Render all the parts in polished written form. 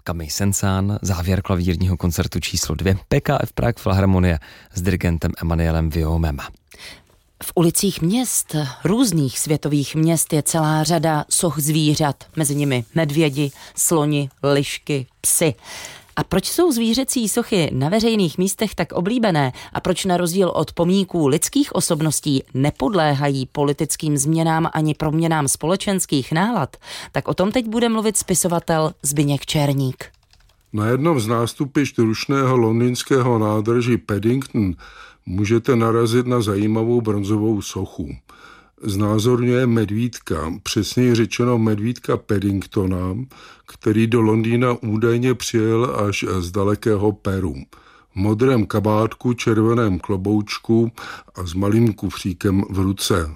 Camille Saint-Saëns, závěr klavírního koncertu číslo 2 PKF Prague Filharmonie s dirigentem Emmanuelem Villaumeem. V ulicích měst, různých světových měst, je celá řada soch zvířat, mezi nimi medvědi, sloni, lišky, psy. A proč jsou zvířecí sochy na veřejných místech tak oblíbené a proč na rozdíl od pomníků lidských osobností nepodléhají politickým změnám ani proměnám společenských nálad, tak o tom teď bude mluvit spisovatel Zbyněk Černík. Na jednom z nástupišť rušného londýnského nádraží Paddington můžete narazit na zajímavou bronzovou sochu. Znázorňuje medvídka, přesněji řečeno medvídka Paddingtona, který do Londýna údajně přijel až z dalekého Peru. V modrém kabátku, červeném kloboučku a s malým kufříkem v ruce.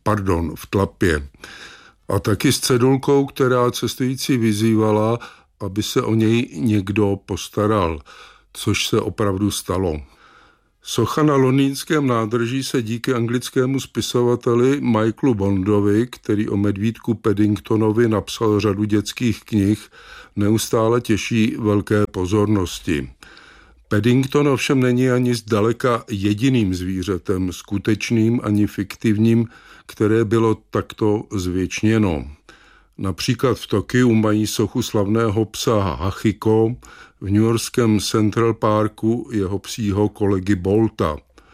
V tlapě. A taky s cedulkou, která cestující vyzývala, aby se o něj někdo postaral, což se opravdu stalo. Socha na londýnském nádraží se díky anglickému spisovateli Michaelu Bondovi, který o medvídku Paddingtonovi napsal řadu dětských knih, neustále těší velké pozornosti. Paddington ovšem není ani zdaleka jediným zvířetem, skutečným ani fiktivním, které bylo takto zvěčněno. Například v Tokiu mají sochu slavného psa Hachiko, v newyorském Central Parku jeho psího kolegy Bolta.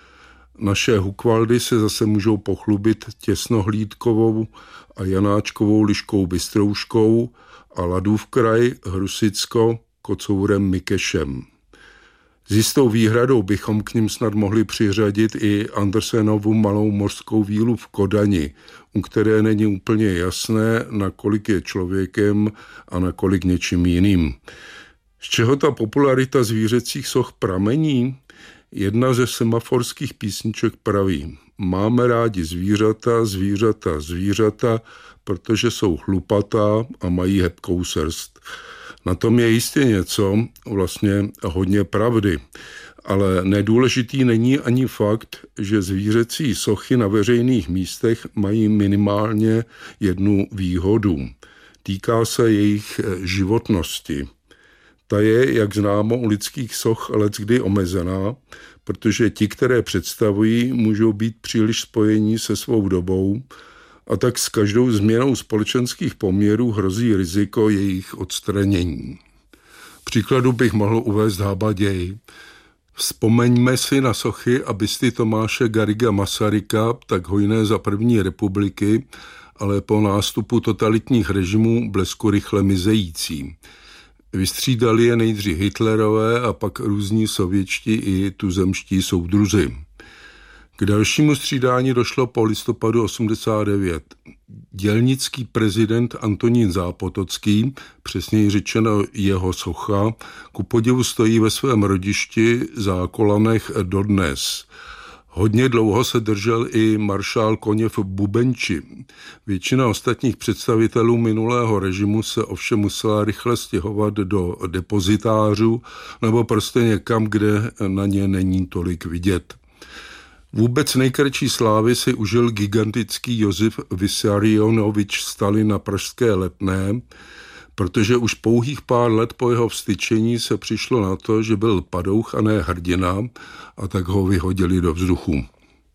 Naše Hukvaldy se zase můžou pochlubit těsnohlídkovou a janáčkovou liškou Bystrouškou a Ladův kraj Hrusicko kocourem Mikešem. S jistou výhradou bychom k nim snad mohli přiřadit i Andersenovu malou mořskou vílu v Kodani, u které není úplně jasné, nakolik je člověkem a nakolik něčím jiným. Z čeho ta popularita zvířecích soch pramení? Jedna ze semaforských písniček praví: máme rádi zvířata, zvířata, zvířata, protože jsou chlupatá a mají hebkou srst. Na tom je jistě něco, vlastně hodně pravdy, ale nedůležitý není ani fakt, že zvířecí sochy na veřejných místech mají minimálně jednu výhodu. Týká se jejich životnosti. Ta je, jak známo, u lidských soch leckdy omezená, protože ti, které představují, můžou být příliš spojení se svou dobou a tak s každou změnou společenských poměrů hrozí riziko jejich odstranění. Příkladu bych mohl uvést Habaděj. Vzpomeňme si na sochy a bysty Tomáše Garriga Masaryka, tak hojné za první republiky, ale po nástupu totalitních režimů blesku rychle mizející. Vystřídali je nejdřív Hitlerové a pak různí sovětští i tuzemští soudruzi. K dalšímu střídání došlo po listopadu 89. Dělnický prezident Antonín Zápotocký, přesněji řečeno jeho socha, ku podivu stojí ve svém rodišti Zákolanech dodnes. Hodně dlouho se držel i maršál Koněv Bubenči. Většina ostatních představitelů minulého režimu se ovšem musela rychle stěhovat do depozitářů nebo prostě někam, kde na ně není tolik vidět. Vůbec nejkratší slávy si užil gigantický Josef Vissarionovič Stalin na pražské Letné, protože už pouhých pár let po jeho vstyčení se přišlo na to, že byl padouch a ne hrdina, a tak ho vyhodili do vzduchu.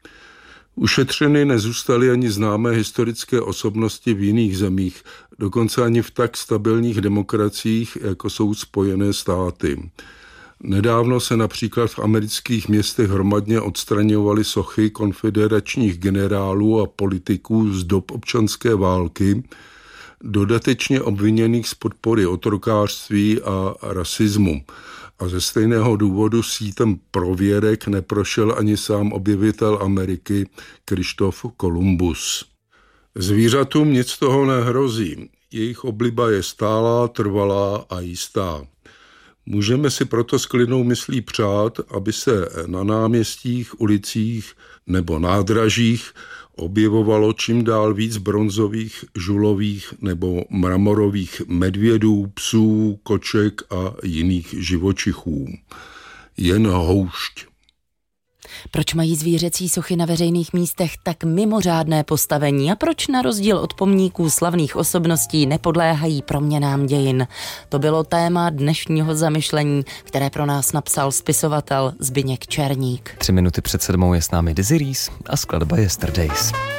Ušetřeny nezůstaly ani známé historické osobnosti v jiných zemích, dokonce ani v tak stabilních demokraciích, jako jsou Spojené státy. Nedávno se například v amerických městech hromadně odstraňovaly sochy konfederačních generálů a politiků z dob občanské války, dodatečně obviněných z podpory otrokářství a rasismu. A ze stejného důvodu sítem prověrek neprošel ani sám objevitel Ameriky Krištof Kolumbus. Zvířatům nic toho nehrozí. Jejich obliba je stálá, trvalá a jistá. Můžeme si proto s klidnou myslí přát, aby se na náměstích, ulicích nebo nádražích objevovalo čím dál víc bronzových, žulových nebo mramorových medvědů, psů, koček a jiných živočichů. Jen houšť. Proč mají zvířecí sochy na veřejných místech tak mimořádné postavení a proč na rozdíl od pomníků slavných osobností nepodléhají proměnám dějin? To bylo téma dnešního zamyšlení, které pro nás napsal spisovatel Zbyněk Černík. 3 minuty před 7 je s námi Dizzy Reese a skladba Yesterdays.